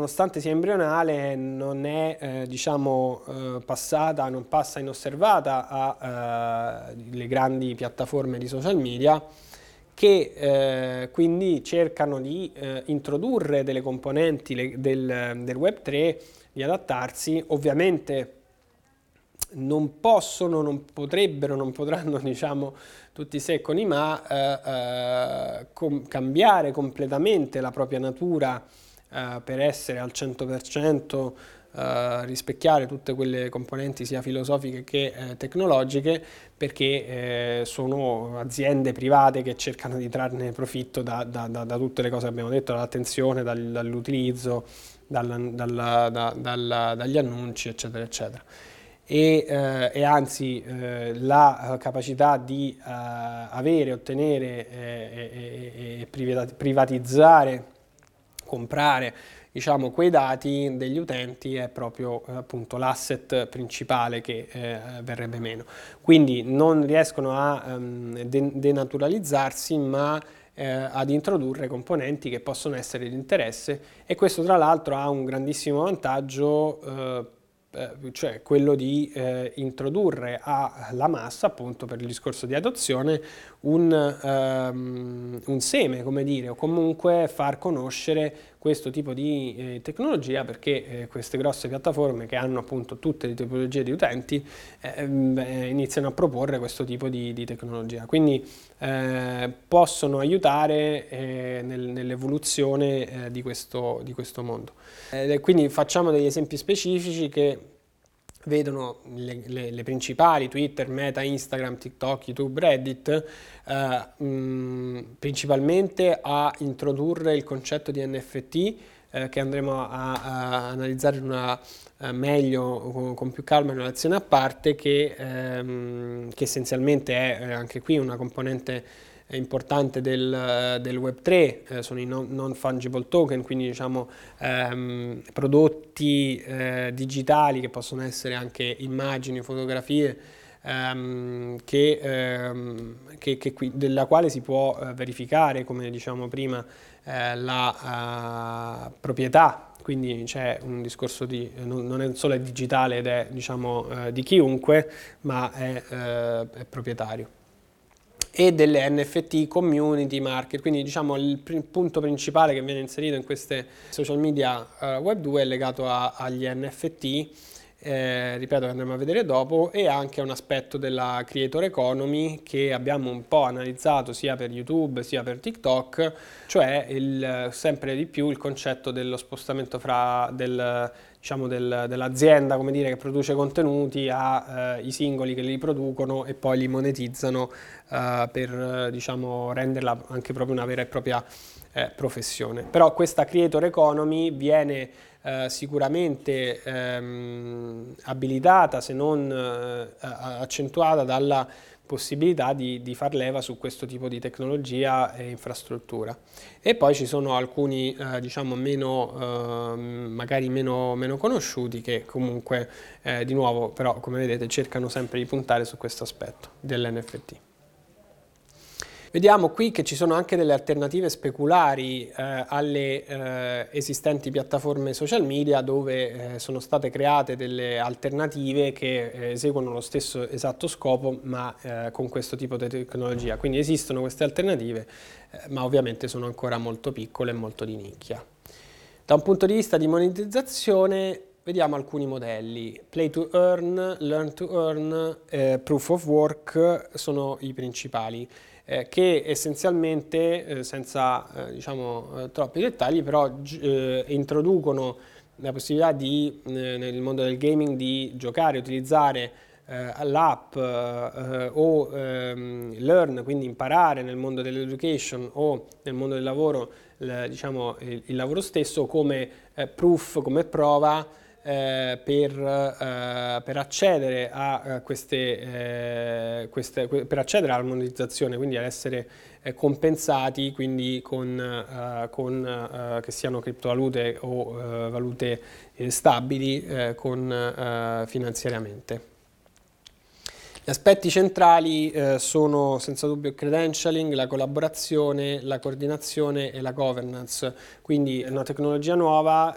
nonostante sia embrionale, non è non passa inosservata alle grandi piattaforme di social media, che quindi cercano di introdurre delle componenti del Web3, di adattarsi. Ovviamente non possono, non potrebbero, non potranno, diciamo, tutti i se con i ma, cambiare completamente la propria natura per essere al 100%, rispecchiare tutte quelle componenti sia filosofiche che tecnologiche, perché sono aziende private che cercano di trarne profitto da tutte le cose che abbiamo detto, dall'attenzione, dall'utilizzo, dagli annunci, eccetera, eccetera. E anzi la capacità di avere, ottenere e privatizzare, comprare, diciamo, quei dati degli utenti è proprio appunto l'asset principale che verrebbe meno. Quindi non riescono a denaturalizzarsi, ma ad introdurre componenti che possono essere di interesse, e questo tra l'altro ha un grandissimo vantaggio, cioè quello di introdurre alla massa, appunto per il discorso di adozione, un seme, come dire, o comunque far conoscere questo tipo di tecnologia, perché queste grosse piattaforme che hanno appunto tutte le tipologie di utenti iniziano a proporre questo tipo di tecnologia. Quindi possono aiutare nell'evoluzione di questo mondo. Quindi facciamo degli esempi specifici che vedono le principali: Twitter, Meta, Instagram, TikTok, YouTube, Reddit, principalmente a introdurre il concetto di NFT, che andremo a analizzare meglio con più calma in una lezione a parte, che essenzialmente è anche qui una componente importante del Web3. Sono i non fungible token, quindi diciamo prodotti digitali che possono essere anche immagini, fotografie, della quale si può verificare, come diciamo prima, la proprietà. Quindi c'è un discorso di non è solo digitale ed è, diciamo, di chiunque, ma è proprietario. E delle NFT community market. Quindi diciamo il punto principale che viene inserito in queste social media web 2 è legato agli NFT, ripeto, che andremo a vedere dopo, e anche un aspetto della creator economy che abbiamo un po' analizzato sia per YouTube sia per TikTok, cioè sempre di più il concetto dello spostamento fra dell'azienda, come dire, che produce contenuti, ai singoli che li producono e poi li monetizzano per diciamo renderla anche proprio una vera e propria professione. Però questa creator economy viene sicuramente abilitata, se non accentuata, dalla possibilità di far leva su questo tipo di tecnologia e infrastruttura. E poi ci sono alcuni diciamo magari meno conosciuti, che comunque di nuovo però, come vedete, cercano sempre di puntare su questo aspetto dell'NFT. Vediamo qui che ci sono anche delle alternative speculari alle esistenti piattaforme social media, dove sono state create delle alternative che eseguono lo stesso esatto scopo, ma con questo tipo di tecnologia. Quindi esistono queste alternative, ma ovviamente sono ancora molto piccole e molto di nicchia. Da un punto di vista di monetizzazione, vediamo alcuni modelli. Play to earn, learn to earn, proof of work sono i principali, che essenzialmente, senza diciamo troppi dettagli, però introducono la possibilità nel mondo del gaming di giocare, utilizzare l'app o learn, quindi imparare nel mondo dell'education o nel mondo del lavoro, diciamo il lavoro stesso, come proof, come prova per accedere a per accedere alla monetizzazione, quindi ad essere compensati, quindi con che siano criptovalute o valute stabili, finanziariamente. Gli aspetti centrali sono senza dubbio il credentialing, la collaborazione, la coordinazione e la governance. Quindi è una tecnologia nuova,